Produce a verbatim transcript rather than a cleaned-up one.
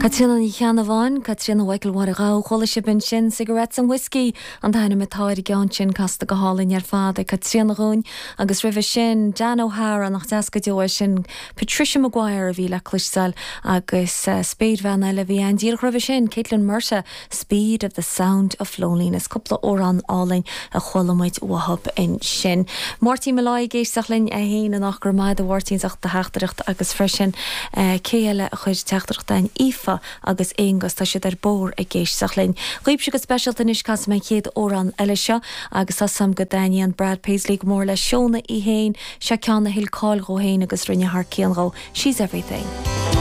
Katrina ní cheanna bháin, Katrina bhaicil war a rá, chola si bin sin cigarettes and whisky, an daine me táir gan sin casta go hálinn ar fád, Katrina Rún, agus ribh sin Dan O'Hara nach deasca deoir sin Patricia Maguire a bhí le cluisteáil agus uh, Speed Van eile bhí an díal ribh sin Caitlin Mursa, Speed of the Sound of Loneliness, cúpla órán álainn a cholamid wahab in sin. Martí Malai géisteach linn a héin an nach gur maid a bhhartíach de heachtareacht agus freisin uh, céile a chuid teachtareacht dain Ifa agus éongus tá siad ar bór a géisteach linn. Ghuiib si go specialta níos cas me chéad órán eile seo agus as sam go daine an Brad Paisley go mór le seóna i héin, se ceanna hill cáil go héin agus rinne haar céan rá. She's everything.